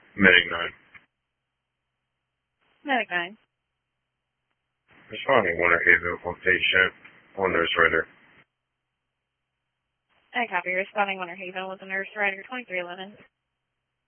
Medic 9. Medic 9. Responding Winter Haven for patient on nurse rider. I copy. Responding Winter Haven with a nurse rider 2311.